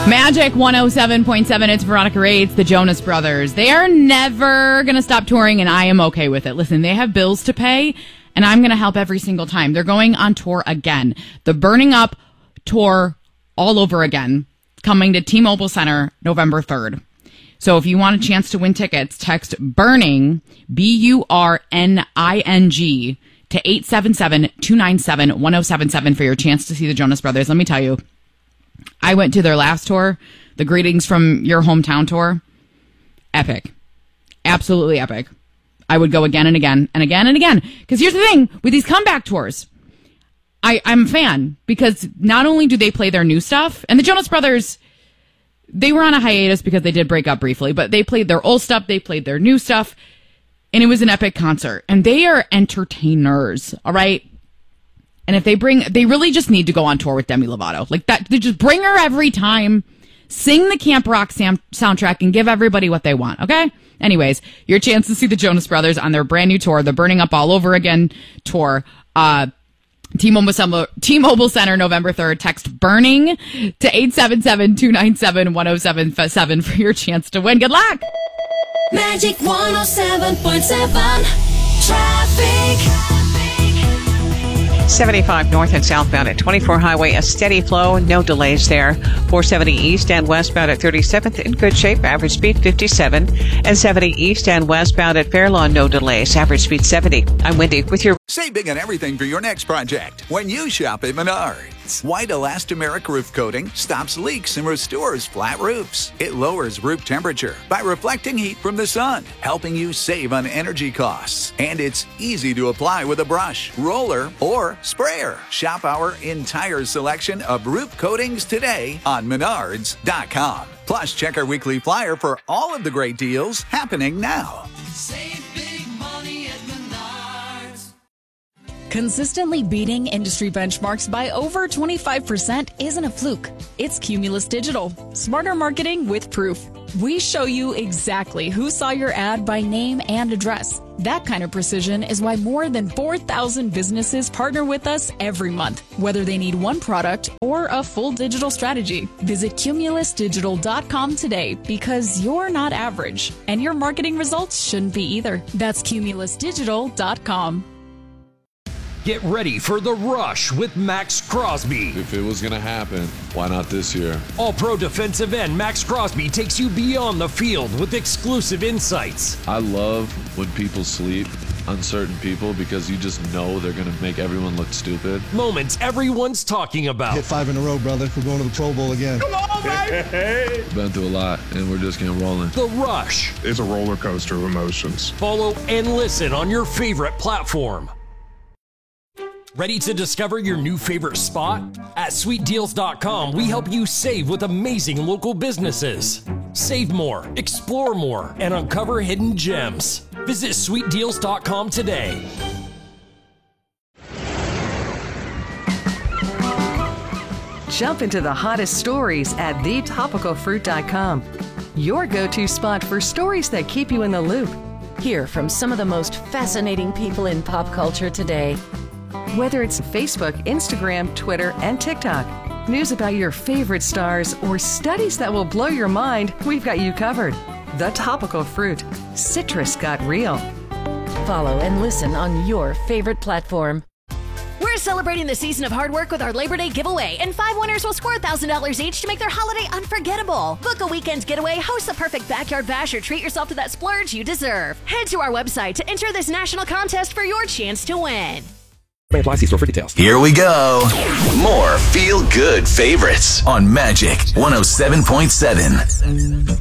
Magic 107.7, it's Veronica Ray, it's the Jonas Brothers. They are never going to stop touring, and I am okay with it. Listen, they have bills to pay, and I'm going to help every single time. They're going on tour again. The Burning Up tour all over again, coming to T-Mobile Center November 3rd. So if you want a chance to win tickets, text BURNING, BURNING, to 877-297-1077 for your chance to see the Jonas Brothers. Let me tell you, I went to their last tour, the Greetings from Your Hometown tour. Epic. Absolutely epic. I would go again and again and again and again. Because here's the thing with these comeback tours. I'm a fan because not only do they play their new stuff, and the Jonas Brothers, they were on a hiatus because they did break up briefly, but they played their old stuff, they played their new stuff, and it was an epic concert. And they are entertainers, all right? And if they really just need to go on tour with Demi Lovato. Like that, they just bring her every time, sing the Camp Rock soundtrack, and give everybody what they want, okay? Anyways, your chance to see the Jonas Brothers on their brand new tour, the Burning Up All Over Again tour, T-Mobile Center, November 3rd. Text BURNING to 877-297-1077 for your chance to win. Good luck! Magic 107.7 Traffic. 75 north and southbound at 24 Highway, a steady flow, no delays there. 470 east and westbound at 37th in good shape, average speed 57. And 70 east and westbound at Fairlawn, no delays, average speed 70. I'm Wendy with your... Save big on everything for your next project when you shop at Menards. White Elastomeric Roof Coating stops leaks and restores flat roofs. It lowers roof temperature by reflecting heat from the sun, helping you save on energy costs. And it's easy to apply with a brush, roller, or sprayer. Shop our entire selection of roof coatings today on Menards.com. Plus, check our weekly flyer for all of the great deals happening now. Save big money at Menards. Consistently beating industry benchmarks by over 25% isn't a fluke. It's Cumulus Digital. Smarter marketing with proof. We show you exactly who saw your ad by name and address. That kind of precision is why more than 4,000 businesses partner with us every month, whether they need one product or a full digital strategy. Visit cumulusdigital.com today because you're not average, and your marketing results shouldn't be either. That's cumulusdigital.com. Get ready for The Rush with Max Crosby. If it was going to happen, why not this year? All-pro defensive end Max Crosby takes you beyond the field with exclusive insights. I love when people sleep on certain people because you just know they're going to make everyone look stupid. Moments everyone's talking about. Hit 5 in a row, brother. We're going to the Pro Bowl again. Come on, baby! Been through a lot, and we're just getting rolling. The Rush. It's a roller coaster of emotions. Follow and listen on your favorite platform. Ready to discover your new favorite spot? At sweetdeals.com, we help you save with amazing local businesses. Save more, explore more, and uncover hidden gems. Visit sweetdeals.com today. Jump into the hottest stories at thetopicalfruit.com. Your go-to spot for stories that keep you in the loop. Hear from some of the most fascinating people in pop culture today. Whether it's Facebook, Instagram, Twitter, and TikTok, news about your favorite stars, or studies that will blow your mind, we've got you covered. The Topical Fruit. Citrus got real. Follow and listen on your favorite platform. We're celebrating the season of hard work with our Labor Day giveaway, and 5 winners will score $1,000 each to make their holiday unforgettable. Book a weekend getaway, host a perfect backyard bash, or treat yourself to that splurge you deserve. Head to our website to enter this national contest for your chance to win. Apply, see store for details. Here we go. More feel-good favorites on Magic 107.7.